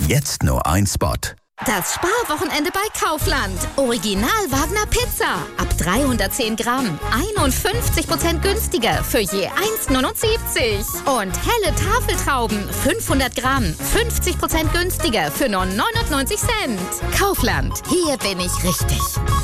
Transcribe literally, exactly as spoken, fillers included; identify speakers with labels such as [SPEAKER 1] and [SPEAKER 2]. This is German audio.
[SPEAKER 1] Jetzt nur ein Spot.
[SPEAKER 2] Das Sparwochenende bei Kaufland. Original Wagner Pizza. Ab dreihundertzehn Gramm. einundfünfzig Prozent günstiger für je eins neunundsiebzig. Und helle Tafeltrauben. fünfhundert Gramm. fünfzig Prozent günstiger für nur neunundneunzig Cent. Kaufland. Hier bin ich richtig.